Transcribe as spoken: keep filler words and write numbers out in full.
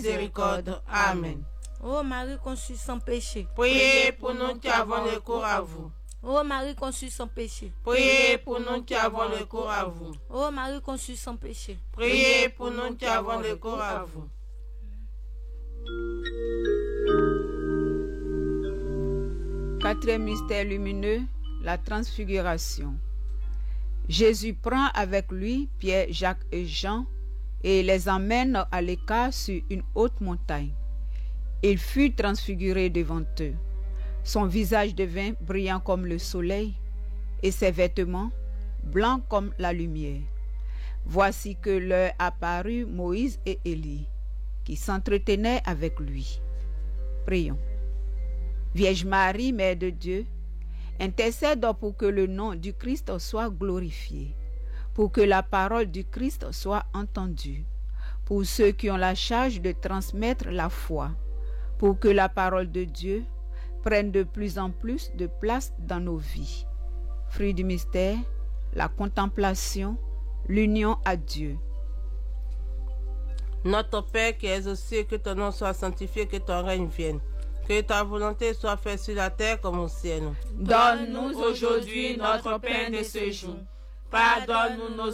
miséricorde. Amen. Ô Marie conçue sans péché, Priez pour nous qui avons le cours à vous. ô Marie conçue sans péché, Priez pour nous qui avons le cours à vous. ô Marie conçue sans péché. Priez pour nous qui avons le cours à vous. Quatrième mystère lumineux, la transfiguration. Jésus prend avec lui Pierre, Jacques et Jean et les emmène à l'écart sur une haute montagne. Il fut transfiguré devant eux. Son visage devint brillant comme le soleil et ses vêtements blancs comme la lumière. Voici que leur apparut Moïse et Élie, qui s'entretenaient avec lui. Prions. Vierge Marie, Mère de Dieu, intercède pour que le nom du Christ soit glorifié, pour que la parole du Christ soit entendue, pour ceux qui ont la charge de transmettre la foi, pour que la parole de Dieu prenne de plus en plus de place dans nos vies. Fruit du mystère, la contemplation, l'union à Dieu. Notre Père qui es aux cieux, que ton nom soit sanctifié, que ton règne vienne. Que ta volonté soit faite sur la terre comme au ciel. Donne-nous aujourd'hui notre pain de ce jour. Pardonne-nous nos